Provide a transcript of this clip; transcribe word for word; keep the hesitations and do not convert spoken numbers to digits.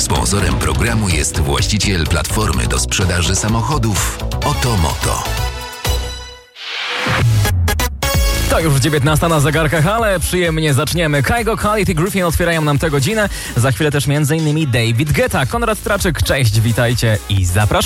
Sponsorem programu jest właściciel platformy do sprzedaży samochodów Otomoto. To już dziewiętnasta na zegarkach, ale przyjemnie zaczniemy. Kygo, Khalid i Griffin otwierają nam tę godzinę. Za chwilę też między innymi David Guetta. Konrad Straczyk, cześć, witajcie i zapraszam.